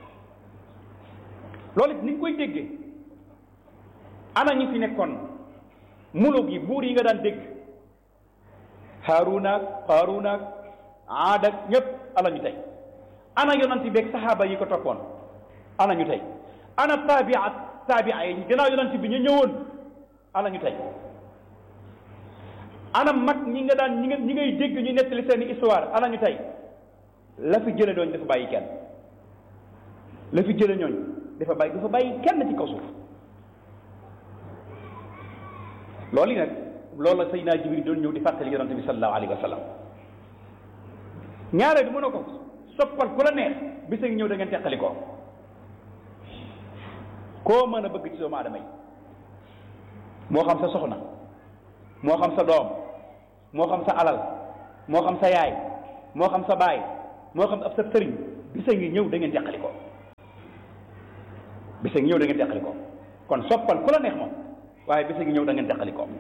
loolu it ni ñu koy déggee ana ñi fi nekkoon muluk yi buur yi nga daan dégg Haaruuna Qaaruuna Aad ak ñëpp ana ñu tey ana yonent bi ak saxaaba yi ko toppoon ana ñu tey ana taabia yi gannaaw yonent bi ñu ñëwoon ana ñu tey ana mag ñi nga daan ñi ngay dégg ñu nettali seeni histoire ana ñu tey la fi jële doon dafa bàyyi kenn la fi jële ñooñ dafa bàyyi kenn ci kaw suuf loolu yi nag loolu la Seydina Jibril doon ñëw di fàttali yonante bi sallallahu alayhi wa sallam ñaareel bi mu ne ko soppal ku la neex bisa ngi ñëw da ngeen teqali koo mën a bëgg ci doomu aadama yi moo xam sa soxna moo xam sa doom moo xam sa alal moo xam sa yaay moo xam sa baay moo xam ab sa sëriñ bisa ngi ñëw da ngeen teqali ko bisa ngi ñëw da ngeen teqali ko kon soppal ku la neex moom waaye bisa ngi ñëw da ngeen teqali ko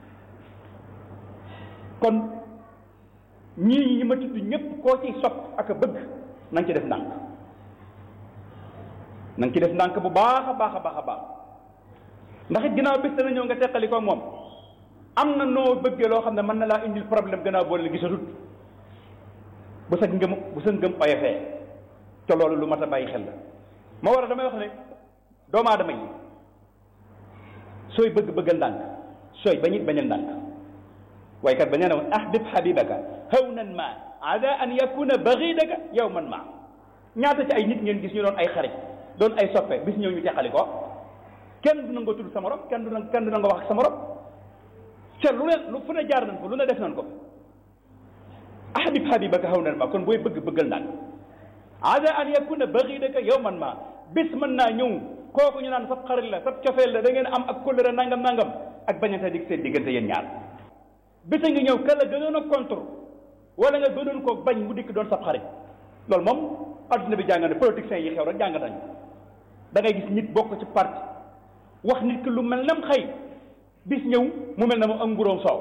kon ñii ñi ma tudd ñëpp koo ciy sopp ak a bëgg na nga ci def ndànk na nga ci def ndànk bu baax a baax a baax a baax ndax it ginnaaw bis dana ñëw nga teqali ko moom am na noo bëggee loo xam ne mën na laa indil problème gannaaw boo leen gisatut bu sa ngëm oyofee te loolu lu mat a bàyyi xel la ma war a damay wax ne doomu aadama yi sooy bëggal ndànk sooy bañal ndànk waaye kat ba nee na woon ahbib habibaka hawnan ma ada an yakuna baghidaka yawman ma ñaata ci ay nit ngeen gis ñu doon ay xarit doon ay soppe bis ñëw ñu teqali ko kenn du nangoo tudd sa morom kenn du nangoo wax ak sa morom ca lu fu ne jaar nañ ko lu ne def nañ ko ahbib habibaka hawnan ma kon booy bëggal ndànk ada an yakuna baghidaka yawman ma bis mën naa ñëw kooku ñu naan sab xarit la sab cofeel la da ngeen am ak kóllëre nangam ak bañante dig seen diggante yéen ñaar bisa ngi ñëw kala gënoon a contre wala nga gënoon koo bañ mu dikk doon sab xarit loolu moom adduna bi jàng ne politiciens yi xew rek jàng nañu da ngay gis nit bokk ci parti wax nit ki lu mel nam xëy bis ñëw mu mel na moom ak nguróom soow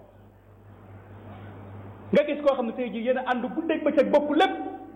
nga gis koo xam ne tey jii yéen a ànd guddeeg bëccëg bokk lépp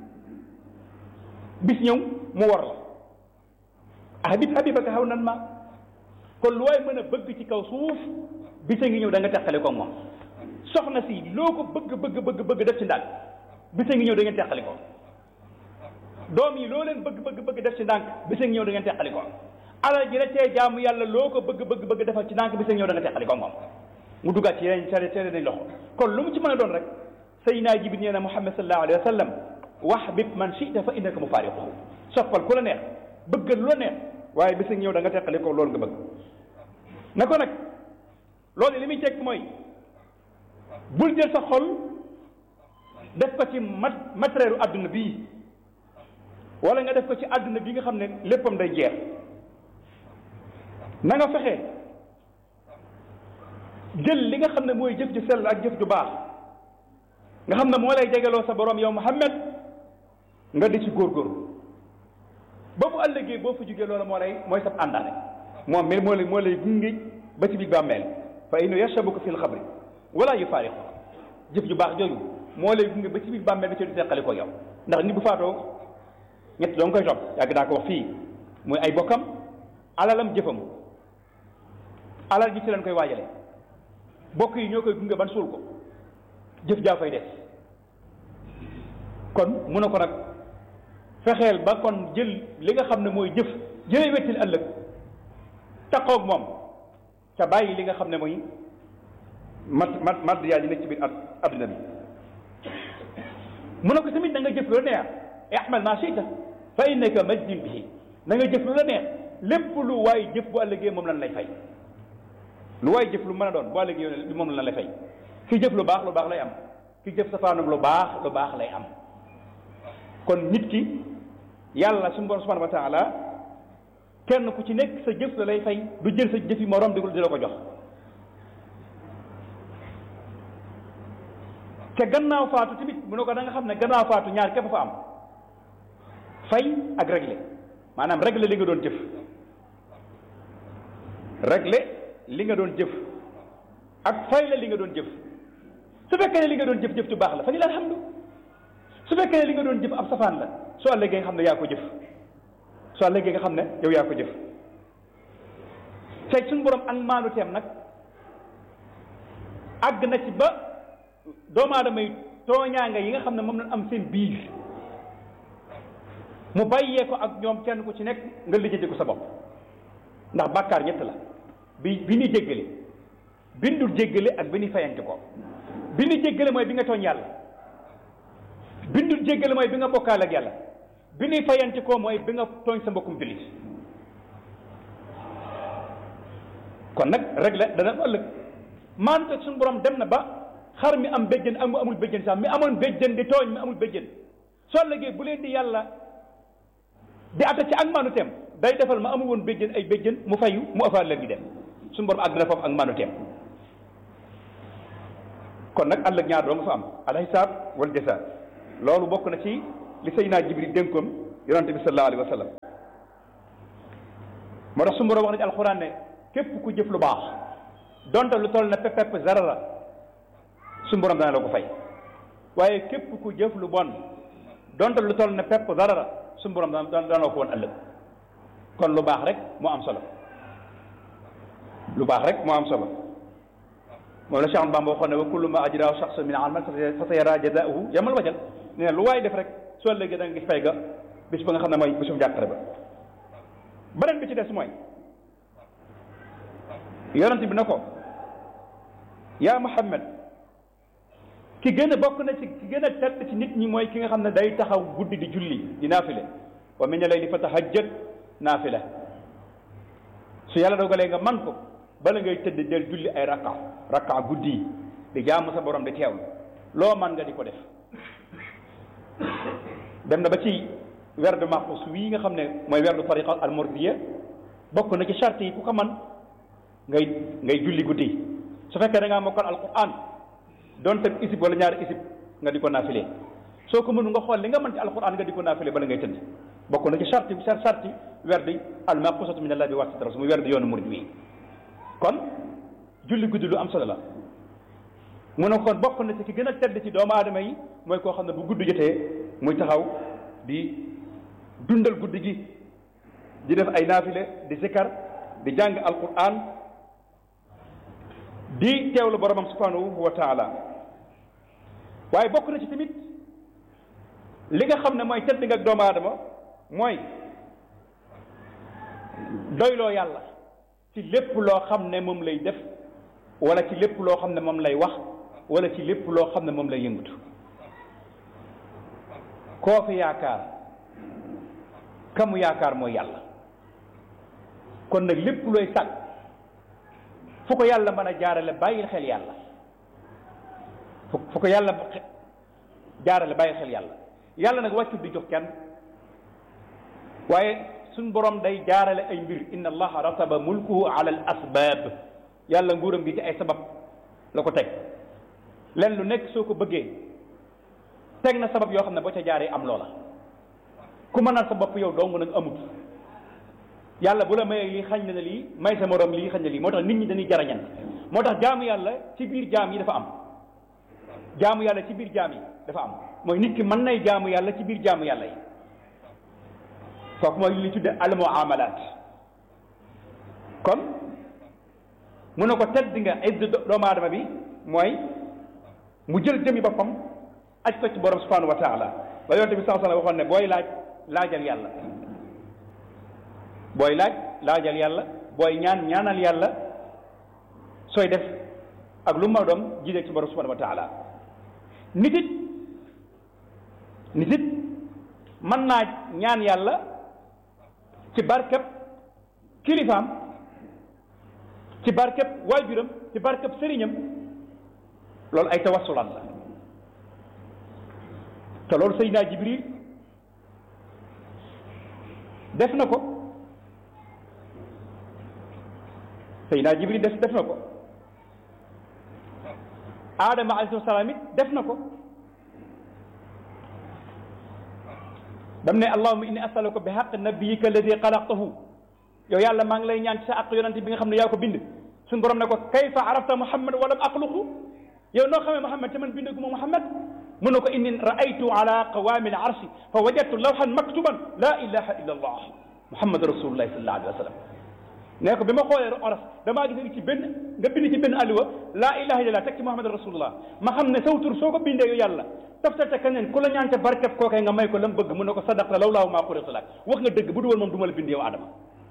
bis ñëw mu war la habibaka xaw nan ma kon lu waay mën a bëgg ci kaw suuf bisa ngi ñëw da nga teqali ko moom soxna si loo ko bëgg def ci ndànk bisa ngi ñëw da ngeen teqali ko doom yi loo leen bëgg def ci ndànk bisa ngi ñëw da ngeen teqali ko alal ji la cee jaamu yàlla loo ko bëgg defal ci ndànk bisa ngi ñëw da nga teqali ko moom mu duggaat ci yeneen cere dañ loxo kon lu mu ci mën a doon rek Seydina Jibril nee na Muhammad sallallahu alayhi wa sallam wahbib man shi'ta fa innaka mufaariquhu soppal ku la neex bëggal lu la neex waaye bisa ngi ñëw da nga teqali ko loolu nga bëgg na ko nag loolu li muy tekk mooy bul jël sa xol def ko ci matériel u àdduna bii wala nga def ko ci àdduna bi nga xam ne léppam day jeex na nga fexe jël li nga xam ne mooy jëf ju sell ak jëf ju baax nga xam ne moo lay jegeloo sa borom yow Muhammad nga di ci góorgóorlu ba bu ëllëgee boo fa jógee loola mooy sab àndaane moom mel moo lay gunge ba ci biir bàmmeel fa innu yashabuka fil xabri wala yufaariqu jëf ju baax jooju moo lay gunge ba ci biir bàmmeel bi ci di teqali ko yow ndax nit bu faatoo ñett doo nga koy topp yàgg daa ko wax fii muy ay bokkam alalam jëfam alal ji ci leen koy waajale bokk yi ñoo koy gunge ban suul ko jëf jaa fay des kon mun na ko nag fexeel ba kon jël li nga xam ne mooy jëf jëlee wettil ëllëg taqoog moom ca bàyyi li nga xam ne mooy mat yaa ji nekk ci biir adduna bi mu ne ko tamit na nga jëf lu la neex i'mal ma shi'ta fa innaka majzin bihi na nga jëf lu la neex lépp lu waay jëf bu ëllëgee moom lan lay fay lu waay jëf lu mën a doon bu ëllëgee moom lan lay fay ki jëf lu baax lay am ki jëf safaanam lu baax lay am kon nit ki yàlla suñu borom subhanahu wa taala kenn ku ci nekk sa jëf la lay fay du jël sa jëf yi morom di la ko jox te gannaaw faatu tamit mu ne ko da nga xam ne gannaaw faatu ñaar képp fa am fay ak réglé maanaam réglé li nga doon jëf réglé li nga doon jëf ak fay la li nga doon jëf su fekkee ne li nga doon jëf jëf ju baax la fa ni la alhamdu su fekkee ne li nga doon jëf ab safaan la soo àllëgee nga xam ne yaa ko jëf soo àllëgee nga xam ne yow yaa ko jëf tey suñu borom ak maanu teem nag àgg na ci ba doomu aadama yi tooñaanga yi nga xam ne moom lañ am seen biir mu bàyyee ko ak ñoom kenn ku ci nekk nga lijjanti ko sa bopp ndax bàkkaar ñett la bi ni jéggale bi ñu dul jéggale ak bi ni fayante ko bi ni jéggale mooy bi nga tooñ yàlla bi ñu dul jéggale mooy bi nga bokkaale ak yàlla bi ni fayante ko mooy bi nga tooñ sa mbokkum jullit kon nag rek la dana ëllëg maante suñu borom dem na ba xar mi am béjjën ak mu amul béjjën sax mi amoon béjjën di tooñ mi amul béjjën soo léegi bu leen di yàlla di atta ci ak maanu teem day defal ma amul woon béjjën ay béjjën mu fayu mu afaar leen gi dem suñu borom àgg na foofu ak maanu teem kon nag ëllëg ñaar doo nga fa am alxisaab wal jasaa loolu bokk na ci li Seydina Jibril dénkoon yonante bi sallallahu alayhi wa sallam moo tax su borom wax na ci alxuraan ne képp ku jëf lu baax donte lu toll na pepp zarara su borom dana la ko fay waaye képp ku jëf lu bon donte lu toll na pepp zarara su borom dana la ko woon ëllëg kon lu baax rek moo am solo lu baax rek moo am solo moom la Cheikh Ahmadou Bamba waxoon ne wa kullu ma ajrahu shakhsun min amal fa sayara jazaahu yamal wajal nee na lu waay def rek soo léegi da nga gis fay ga bis ba nga xam ne mooy bisu jàkkare ba beneen bi ci des mooy yonent bi na ko yaa Muhammad ki gën a bokk na ci ki gën a tedd ci nit ñi mooy ki nga xam ne day taxaw guddi di julli di naafile wa mina layli fatahajjad naafila su yàlla dogalee nga man ko bala ngay tëdd del julli ay rakka guddi yi di jaamu sa borom di teewlu loo man nga di ko def dem na ba ci werdu maxus wii nga xam ne mooy werdu tariqa al murdiya bokk na ci charte yi ku ko man ngay julli guddi yi su fekkee da ngaa mokkal alquran doon teg isib wala ñaari isib nga di ko naafile soo ko mënu nga xool li nga mën ci alquran nga di ko naafile bala ngay tëdd bokk na ci charte werdi al maqusatu min allah bi wasat rasul muy werdu yoonu murid wi kon julli guddi lu am solo la mu ne kon bokk na ci ki gën a tedd ci doomu aadama yi mooy koo xam ne bu guddi jotee muy taxaw di dundal guddi gi di def ay naafile di zikar di jàng alquran di teewlu boromam subhanahu wa taala waaye bokk na ci tamit li nga xam ne mooy tedd nga ak doomu aadama mooy doyloo yàlla ci lépp loo xam ne moom lay def wala ci lépp loo xam ne moom lay wax wala ci lépp loo xam ne moom lay yëngatu koo fi yaakaar kamu yaakaar mooy yàlla kon nag lépp looy sàkk fu ko yàlla mën a jaarale bàyyil xel yàlla fu ko yàlla jaarale bàyyil xel yàlla yàlla nag wàccut di jox kenn waaye suñ borom day jaarale ay mbir inna allaha rataba mulkuhu ala al asbab yàlla nguuram gi ci ay sabab la ko teg len lu nekk soo ko bëggee teg na sabab yoo xam ne boo ca jaaree am loola ku mënal sa bopp yow dong nag amut yàlla bu la mayee lii xañ na ne lii may sa morom lii xañ na lii moo tax nit ñi dañuy jarañan moo tax jaamu yàlla ci biir jaam yi dafa am jaamu yàlla ci biir jaam yi dafa am mooy nit ki mën nay jaamu yàlla ci biir jaamu yàlla yi kooku mooy li tudde al muamalat kon mu ne ko tedd nga idd doomu aadama bi mooy mu jël jëmi boppam aj ko ci borom subhanahu wa taala ba yonte bi sallallahu alayhi wa sallam waxoon ne booy laajal yàlla booy laajal yàlla booy ñaanal yàlla sooy def ak lu ma doom jiite ci borom subhanahu wa taala nit it mën naa ñaan yàlla ci barkeb kilifaam ci barkeb waajuram ci barkeb sëriñam loolu ay tawassulaat la te loolu Seydina Jibril def na ko Seydina Jibril def na ko Adama alayhi salaam it def na ko dam ne allahumma inni asaluka bi haqq nabiyyika alladi xalaqtahu yow yàlla maa ngi lay ñaan ci sa àq yonante bi nga xam ne yaa ko bind suñu borom ne ko kayfa arafta muhammad wa lam axluqu yow noo xamee muhammad te man bindaguma muhammad mun na ko inni raaytu ala qawami al arshi fa wajadtu lawhan maktuban la ilaha illa allah muhammad rasulullahi sallallahu alayhi wa sallam nee ko bi ma xoolee oras damaa gis ci benn nga bind ci benn alluwa laa ilaha illallah teg ci muhammad rasulullah ma xam ne saw tur soo ko bindee yow yàlla taftal keneen ku la ñaan ca barkeb kookee nga may ko lam bëgg mun na ko sadaqta lawlaahu maa xuliqtu lak wax nga dëgg bu du woon moom du ma la bind yow Adama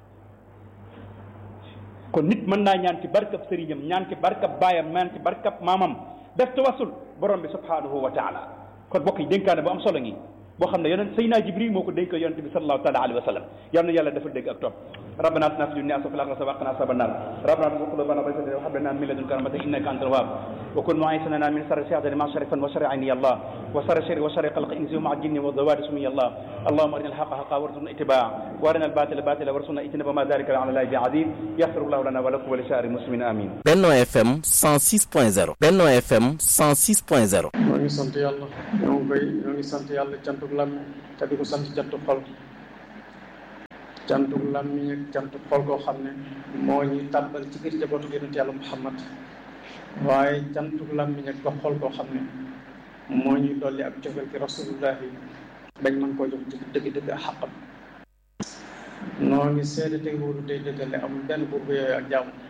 kon nit mën naa ñaan ci barkab sëriñam ñaan ci barkab baayam ñaan ci barkab maamam def tawassul borom bi subhanahu wa taala kon bokk yi dénkaane bu am solo ngi boo xam ne yonent Seydina Jibril moo ko dénk yonent bi sallallahu taala alayhi wa sallam yal na yàlla dafa dégg ak topp ربنا آتنا في الدنيا حسنة وفي الآخرة وقنا عذاب النار ربنا لا تزغ قلوبنا بعد إذ هديتنا وهب لنا من لدنك رحمة إنك أنت الوهاب وكن معيذنا من شر الشياطين ما شر وشر عين يا الله وشر الشر وشر خلق الإنس مع الجن والزوات اسمي يا الله اللهم أرنا الحق حقا وارزقنا اتباعه وأرنا الباطل باطلا وارزقنا اجتنابه وما ذلك على الله بعزيز يغفر الله لنا ولكم ولسائر المسلمين آمين. Benno FM 106.0 Benno FM 106.0. ñoo ngi sant yàlla ñoo ngi sant yàlla cantuk làmmiñ te di ko sant cantuk xol cantuk làmmiñ ak cantuk xol koo xam ne moo ñuy tàbbal ci biir jabootu yonent yàlla Muhammad waaye cantuk làmmiñ ak ko xol koo xam ne moo ñuy dolli ak cofeel ci rasulullahi bañ mën koo jox dëgg-dëgg ak xaqam noo ngi seede tey wóoru tey dëggale amul benn buur bu yooyu ak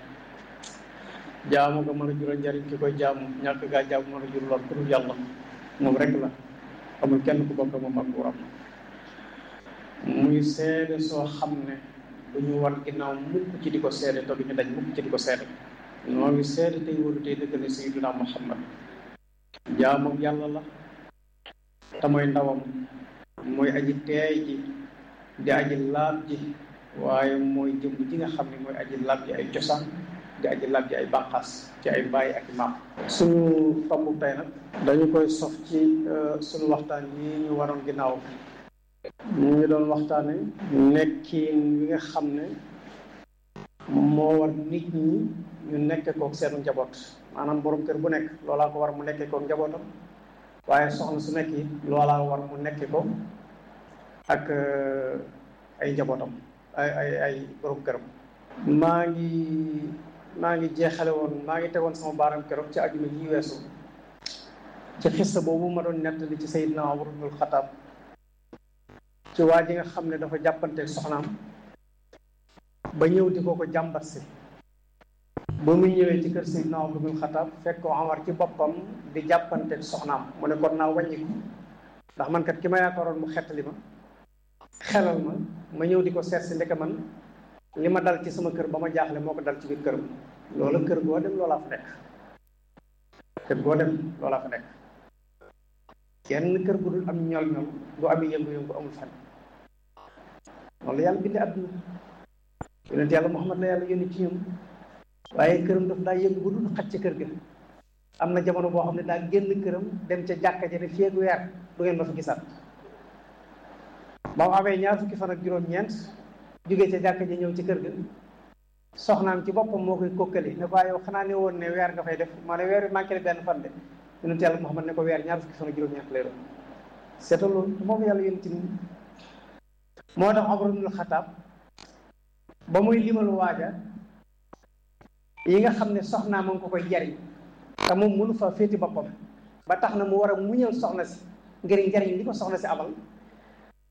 jaamu nga mën a jural njariñ ki koy jaamu ñàkk gaa jaamu mën a jur lor ku dul yàlla moom rek la amul kenn ku bokk moom ak buuram muy seede soo xam ne du ñu war ginnaaw mukk ci di ko seede te duñu dañ mukk ci di ko seede noo ngi seede tey wóoru tey dëggale sayyidina Muhammad jaamu yàlla la te mooy ndawam mooy aji teey ji di aji laab ji waaye mooy jëmm ji nga xam ne mooy aji laab ji ay cosaan di aji laab ji ay bànqaas ci ay bàyyi ak maam suñu tomb tey nag dañu koy sof ci suñu waxtaan yi ñu waroon ginnaaw ñu ngi doon waxtaane nekkiin wi nga xam ne moo war nit ñi ñu nekke kook seenu njaboot maanaam borom kër bu nekk loolaa ko war mu nekke kook njabootam waaye soxna su nekk it loolaa war mu nekke ko ak ay njabootam ay borom këram maa ngi jeexale woon maa ngi tegoon sama baaram keroog ci àjjuma ji weesu ci xissa boobu ma doon nettali ci Seydina Umar ibnul Xattaab ci waa ji nga xam ne dafa jàppanteeg soxnaam ba ñëw di ko jàmbat si ba muy ñëwee ci kër Seydina Umar ibnul Xattaab fekk ko Umar ci boppam di jàppanteeg soxnaam mu ne kon naa wàññiku ndax man kat ki ma yaakaaroon mu xettali ma xelal ma ñëw di ko seet si ndeke man li ma dal ci sama kër ba ma jaaxle moo ko dal ci biir këram loola kër goo dem loolaa fa nekk kenn kër gu dul am ñol-ñol du am yëngu-yëngu amul fan loolu yàlla bindi àdduna yonent yàlla Muhammad la yàlla yónni ci ñoom waaye këram daf daa yëngu bu dul xaj ci kër ga am na jamono boo xam ne daa génn këram dem ca jàkka ja ne fii ak weer du ngeen ma fa gisaat ba mu amee ñaar fukki fan ak juróom-ñeent jógee ca jàkka ji ñëw ci kër ga soxnaam ci boppam moo koy kokkali ne ko yow xanaa ne woon ne weer nga fay def maa ne weer bi manqué ne benn fan de yonent yàlla Muhammad ne ko weer ñaar fukki fan ak juróom-ñeent lay doon seetal loolu moom yàlla yónni ci nit moo tax Umar ibnul Xattaab ba muy limal waaja yi nga xam ne soxnaam ma ngi ko koy jariñ te moom mënu fa féeti boppam ba tax na mu war a muñal soxna si ngir njariñ li ko soxna si amal